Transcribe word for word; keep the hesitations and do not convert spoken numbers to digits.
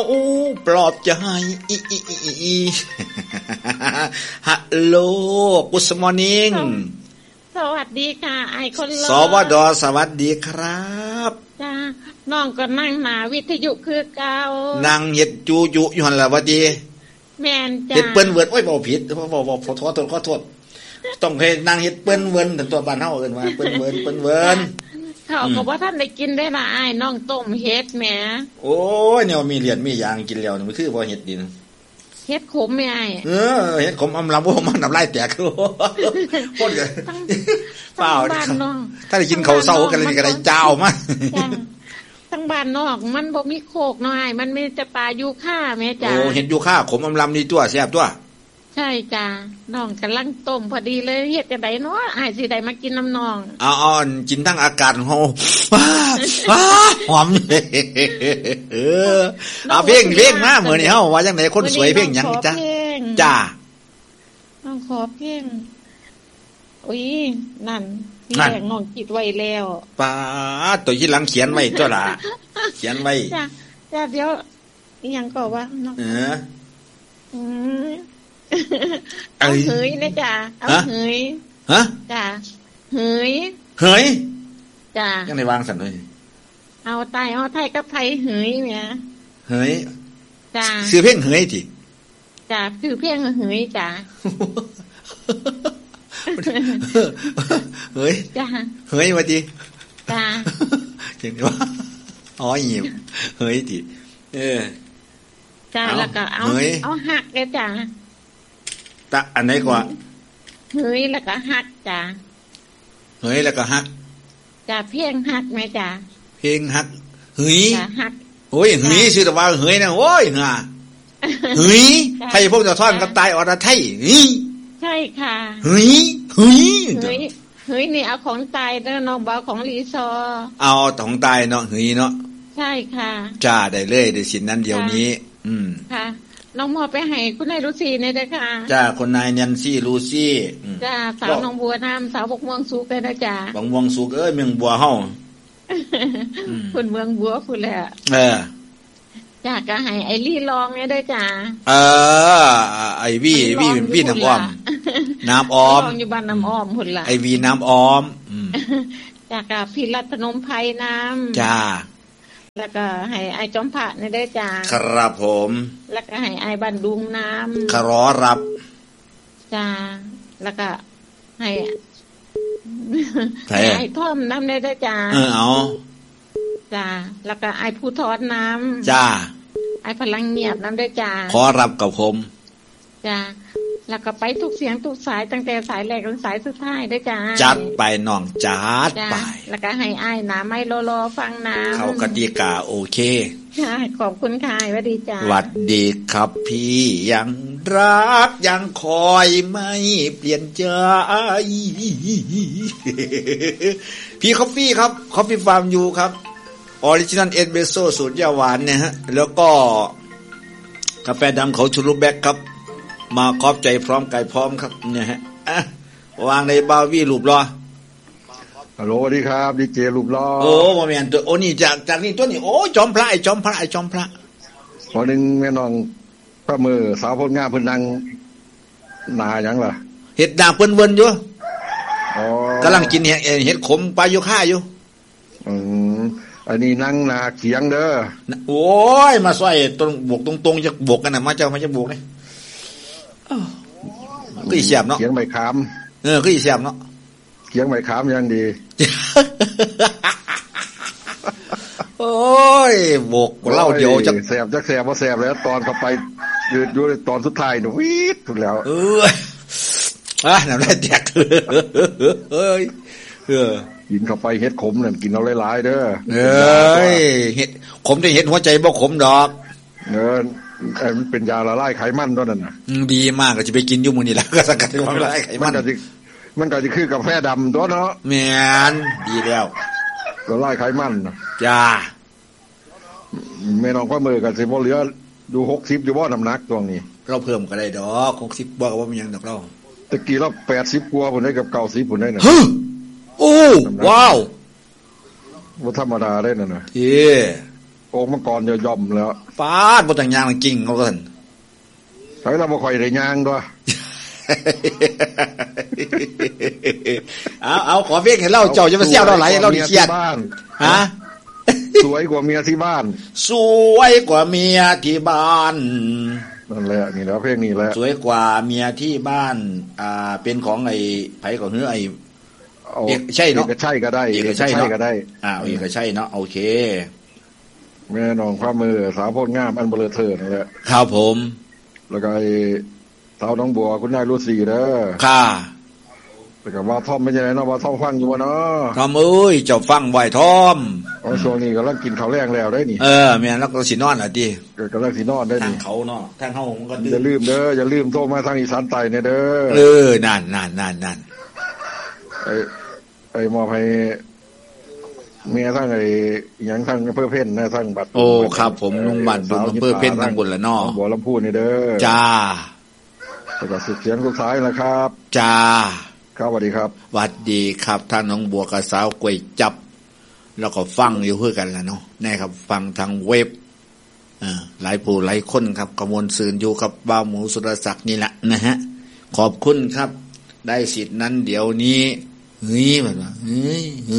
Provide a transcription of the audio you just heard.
โอ้ปลอบใจอีอีอีอีฮัลโหลกุสมอร์นิ่งสวัสดีค่ะไอคนรอสวดสวัสดีครับจ้าน้องก็นั่งหนาวิทยุคือเก่านั่งเฮ็ดจูจุอยู่หั่นล่ะว่าดีแม่นจ้าเฮ็ดเปิ้นเวิร์ดโอ้ยบ่ผิดบ่บ่บ่ขอโทษขอโทษต้องให้นั่งเฮ็ดเปิ้นเวิร์นถึงตัวบ้านเฮาเอิ้นว่าเปิ้นเวิร์นเปิ้นเวิร์นเขาก็บ่ทันได้กินได้ล่ะอ้ายน้องต้มเฮ็ดแหมโอ้ยแนวมีเหรียญมียางกินแล้วนี่มันคือบ่เฮ็ดดินเฮ็ดขมแม่อ้ายเออเฮ็ดขมอำลำบ่มันน้ำลายแตกพ่นกันเปล่าถ้าได้กินข้าวเช้ากันเลยก็ได้เจ้ามาทั้งบ้านนอกมันบ่มีโคกน้อยมันมีแต่ปลายูค่าแม่จ้าโอ้เฮ็ดยูค่าขมอำลำนี่ตัวแซ่บตัวใช่จ้าน้องกำลังต้มพอดีเลยเฮ็ดจังได๋เนาะอ้ายสิได้มากินน้ำน้องเอาๆกินทั้งอากาศเฮาหอมเออเอาเพลงเพลงมามื้อนี้เฮาว่าจังได๋คนสวยเพลงหยังจ้ะจ้าน้องขอเพลงอุ๊ยนั่นพี่แดงน้องคิดไว้แล้วป๊าดตัวที่หลังเขียนไว้ตัวล่ะเขียนไว้จ้ะจ้ะเดี๋ยวอีหยังก็ว่าน้องเอออือเอาเฮยนะจ้ะเอาเฮยฮะจ้ะเฮยเฮยจ้ะยังได้วางสั่นเลยเอาใต้เอาไทยกับไทยเฮยแหมเฮยจ้ะชื่อเพลงเฮยติจ้ะชื่อเพลงเฮยจ้ะเฮ้ยจ้ะเฮ้ยว่าติจ้ะเห็นว่าอ๋อหิวเฮ้ยติเออจ้ะแล้วก็เอาเอาหักเลยจ้ะตะอันไหนกว่าเฮ้ยแล้วก็หักจ้ะเฮ้ยแล้วก็หักจ้ะเพลงหักไหมจ้ะเพลงหักเฮ้ยจ้ะหักโอ้ยเฮ้ยชื่อแต่ว่าเฮ้ยนะโอ้ยห่าเฮ้ยไทยพวกจะท่อนกับตายอรไทยเฮ้ยใช่ค่ะเฮ้ยเฮ้ยเฮ้ยเฮ้ยนี่เอาของตายแล้วน้องบ่าวของรีซอเอาของตายเนาะเฮ้ยเนาะใช่ค่ะจ้าได้เลยได้สินนั้นเดี๋ยวนี้อืมค่ะน้องมอไปให้คุณนายลูซี่เนี่ยเด้อค่ะจ้าคนนายนันซี่ลูซี่จ้าสาวน้องบัวน้ำสาวบกม่วงสุกเลยนะจ้าบกม่วงสุกเอ้ยเมืองบัวเฮาคุณเมืองบัวคุณแหละเออจ้าก็ให้ไอรี่ลองเนี่ยเด้อจ้าเออไอวี่วี่วี่น้ำอ้อมน้ำอ้อมอยู่บ้านน้ำอ้อมพุ่นล่ะไอวีน้ำอ้อมจ้ากับพี่รัตนมไพน้ำจ้าแล้วก็ให้ไอจอมพระเนี่ยได้จ้าครับผมแล้วก็ให้ไอบันดุงน้ำขอรับจ้าแล้วก็ให้ไอท่อมน้ำเนี่ยได้จ้าเออเอาจ้าแล้วก็ไอผู้ทอดน้ำจ้าไอพลังเงียบน้ำได้จ้าขอรับกับผมจ้าแล้วก็ไปทุกเสียงทุกสายตั้งแต่สายแรกจนสายสุดท้ายได้จ้าจัดไปน้องจัดไปแล้วก็ให้ไอ้น้ำไม่รอรอฟังน้ำเขากติกาโอเคใช่ขอบคุณค่ะสวัสดีจ้าสวัสดีครับพี่ยังรักยังคอยไม่เปลี่ยนใจพี่คอฟฟี่ครับคอฟฟี่ฟาร์มยูครับออริจินัลเอสเปรสโซ่สูตรยาหวานเนี่ยฮะแล้วก็กาแฟดำเขาชูรูแบกครับมาขอบใจพร้อมไก่พร้อมครับเนี่ยฮะวางในบาวี่รูปรอฮัลโหลสวัสดีครับดีเจรูปรอโอ้โมเมนต์ตัวโอ้นี่จากจากนี่ตัวนี้โอ้จอมพระไอ้จอมพระไอ้จอมพระพอนึงแม่น้องพระมือสาวพลงามเพิ่นนั่งนาหยังล่ะเฮ็ดด่างเพิ่นเวินอยู่อ๋อกำลังกินเฮ็ดเฮ็ดขมปลาโยค่าอยู่อืมอันนี้นั่งนาเขียงเด้อโอ้ยมาซอยตรงบกตรงๆจะบกกันน่ะมาเจ้ามาจะบกนี่ก็อีเสียบเนาะเขียงใบขามเออก็อีเสียบเนาะเขียงใบขามยังดีโอ้ยบกเล่าเดียวจักแสบจักแสบบ่แสบแล้วตอนเข้าไปยืดอยู่ตอนสุดท้ายนี่วีดทุกแล้วเอออ่ะน้ำลายแตกเอ้ยเออกินเข้าไปเฮ็ดขมนั่นกินเอาหลายๆเด้อเอ้ยเฮ็ดขมได้เฮ็ดหัวใจบ่ขมดอกเออไอ้มันเป็นยาละลายไขมันตัวนั้นน่ะอืมดีมากก็จะไปกินอยู่มื้อนี้ล่ะก็สกัดความละลายไขมันมันก็สิมันก็สิคือกาแฟดำตัวเนาะแม่นดีแล้วละลายไขมันจ้าแม่น้องว่ามือก็สิบ่เหลือดูหกสิบอยู่บ่น้ำหนักตรงนี้เราเพิ่มก็ได้ดอกหกสิบบ่ก็บ่มีหยังดอกเราตะกี้เราแปดสิบกว่าพุ่นได้กับเก้าสิบพุ่นได้น่ะโอ้ว้าวบ่ธรรมดาได้นั่นน่ะเอ้โอ่งมังกรจะย่อมแล้วฟาดบ่ต่างยางจริงเขาซั่นใช้เราบ่ค่อยได้ย่างด้วยเอาเอาขอเพียงให้เล่าเจ้าจะมาเสี่ยวเราไหลเราดิเครียดฮะสวยกว่าเมียที่บ้านสวยกว่าเมียที่บ้านนั่นแหละนี่แล้วเพลงนี้แหละสวยกว่าเมียที่บ้านอ่าเป็นของไอ้ไผของเฮือไอ้เอกใช่เนาะเอกใช่ก็ได้เอกใช่ก็ได้อ่าเอกใช่เนาะโอเคแม่น้องพระมือสาวโพดงามอันเบลอเธอนั่นแหละครับผมแล้วก็ไอ้สาวน้องบัวคุณนายรุษีเด้อค่ะแล้วก็ว่าท่อมไม่ใช่เนาะว่าท่อมฟังอยู่บ่เนาะท่อมเอ้ยเจ้าฟังไว้ท่อมอ๋อช่วงนี้กำลังกินข้าวแรงแล้วได้นี่เออแม่นแล้วก็สินอนล่ะติกำลังสินอนได้นี่ทางเขาเนาะทางเฮามันก็อย่าลืมเด้ออย่าลืมโทรมาทางอีสานใต้เนี่ยเด้อเออนั่นๆๆๆไอ้ไอ้มอบให้เมียทั้งไอ้หยังทั้งอำเภอเพ็ญนะทั้งบัดโอ้ครับผมลุงบัดดุอำเภอเพ็ญทั้งบุญละเนาะบ่ลำพูนี่เด้อจ้าแล้วก็สุดเสียงสุดท้ายแล้วครับจ้าครับสวัสดีครับสวัสดีครับท่านน้องบัวกับสาวกล้วยจับแล้วก็ฟังอยู่เพื่อกันแล้วเนาะแน่ครับฟังทางเว็บเออหลายผู้หลายคนครับกมลสื่นอยู่กับบ่าวหมูสุรศักดิ์นี่แหละนะฮะขอบคุณครับได้สิทธิ์นั้นเดี๋ยวนี้เฮ้ยแบบว่าเฮ้ย